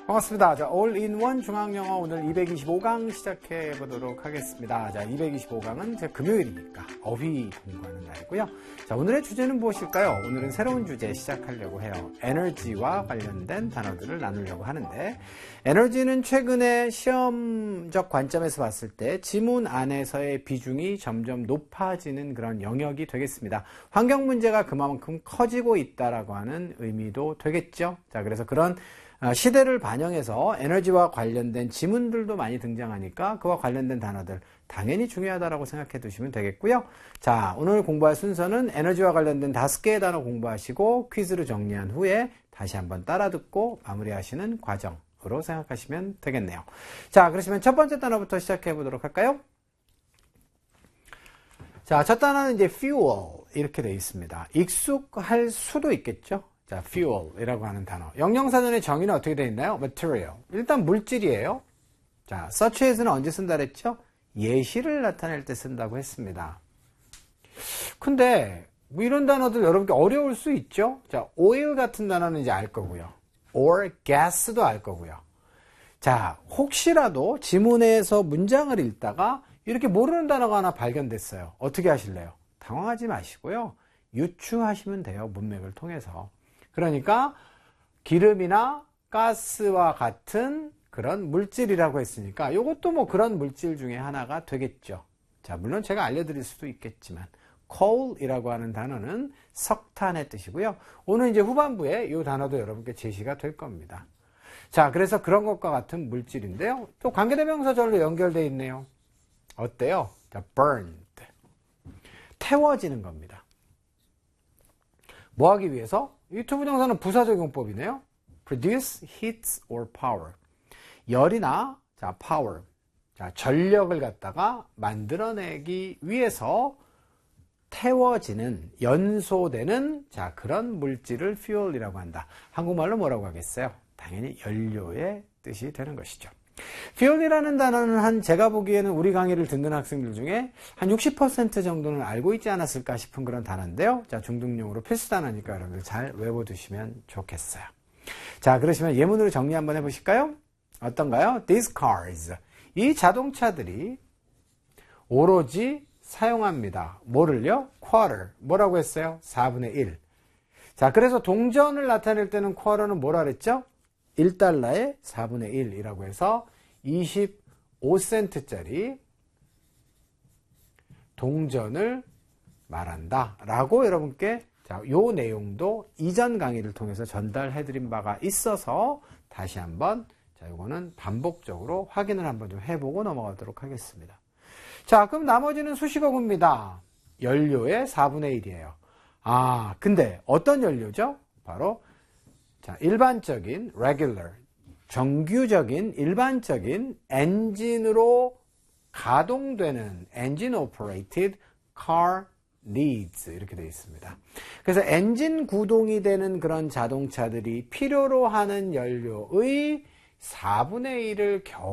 반갑습니다. 자, 올인원 중앙영어 오늘 225강 시작해 보도록 하겠습니다. 자, 225강은 제 금요일이니까 어휘 공부하는 날이고요. 자, 오늘의 주제는 무엇일까요? 오늘은 새로운 주제 시작하려고 해요. 에너지와 관련된 단어들을 나누려고 하는데, 에너지는 최근에 시험적 관점에서 봤을 때 지문 안에서의 비중이 점점 높아지는 그런 영역이 되겠습니다. 환경 문제가 그만큼 커지고 있다라고 하는 의미도 되겠죠. 자, 그래서 그런 시대를 반영해서 에너지와 관련된 지문들도 많이 등장하니까 그와 관련된 단어들 당연히 중요하다고 생각해 두시면 되겠고요. 자, 오늘 공부할 순서는 에너지와 관련된 5개의 단어 공부하시고 퀴즈로 정리한 후에 다시 한번 따라 듣고 마무리하시는 과정으로 생각하시면 되겠네요. 자, 그러시면 첫 번째 단어부터 시작해 보도록 할까요? 자, 첫 단어는 이제 fuel 이렇게 되어 있습니다. 익숙할 수도 있겠죠. 자, fuel이라고 하는 단어. 영영사전의 정의는 어떻게 되어 있나요? material. 일단 물질이에요. 자, such as는 언제 쓴다 그랬죠? 예시를 나타낼 때 쓴다고 했습니다. 근데 뭐 이런 단어들 여러분께 어려울 수 있죠? 자, oil 같은 단어는 이제 알 거고요. or gas도 알 거고요. 자, 혹시라도 지문에서 문장을 읽다가 이렇게 모르는 단어가 하나 발견됐어요. 어떻게 하실래요? 당황하지 마시고요. 유추하시면 돼요. 문맥을 통해서. 그러니까 기름이나 가스와 같은 그런 물질이라고 했으니까 이것도 뭐 그런 물질 중에 하나가 되겠죠. 자, 물론 제가 알려드릴 수도 있겠지만 coal이라고 하는 단어는 석탄의 뜻이고요. 오늘 이제 후반부에 이 단어도 여러분께 제시가 될 겁니다. 자, 그래서 그런 것과 같은 물질인데요. 또 관계대명사절로 연결되어 있네요. 어때요? 자, burned. 태워지는 겁니다. 뭐 하기 위해서? 이 투부정사는 부사적용법이네요. produce heat or power. 열이나, 자, power. 자, 전력을 갖다가 만들어내기 위해서 태워지는, 연소되는, 자, 그런 물질을 fuel이라고 한다. 한국말로 뭐라고 하겠어요? 당연히 연료의 뜻이 되는 것이죠. fuel이라는 단어는 제가 보기에는 우리 강의를 듣는 학생들 중에 한 60% 정도는 알고 있지 않았을까 싶은 그런 단어인데요. 자, 중등용으로 필수 단어니까 여러분들 잘 외워두시면 좋겠어요. 자, 그러시면 예문으로 정리 한번 해보실까요? 어떤가요? These cars. 이 자동차들이 오로지 사용합니다. 뭐를요? quarter. 뭐라고 했어요? 4분의 1. 자, 그래서 동전을 나타낼 때는 quarter는 뭐라 그랬죠? 1달러의 4분의 1이라고 해서 25센트짜리 동전을 말한다 라고 여러분께 자, 요 내용도 이전 강의를 통해서 전달해 드린 바가 있어서 다시 한번 자, 요거는 반복적으로 확인을 한번 좀 해보고 넘어가도록 하겠습니다. 자, 그럼 나머지는 수식어구입니다. 연료의 4분의 1이에요. 아, 근데 어떤 연료죠? 바로 자, 일반적인 regular, 정규적인 일반적인 엔진으로 가동되는 engine operated car needs 이렇게 되어 있습니다. 그래서 엔진 구동이 되는 그런 자동차들이 필요로 하는 연료의 4분의 1을